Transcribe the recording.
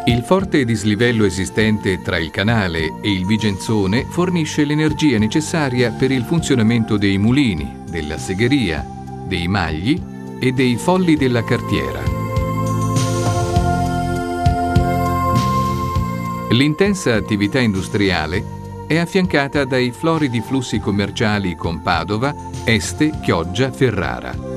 Il forte dislivello esistente tra il canale e il Vigenzone fornisce l'energia necessaria per il funzionamento dei mulini, della segheria, dei magli e dei folli della cartiera. L'intensa attività industriale è affiancata dai floridi flussi commerciali con Padova, Este, Chioggia, Ferrara.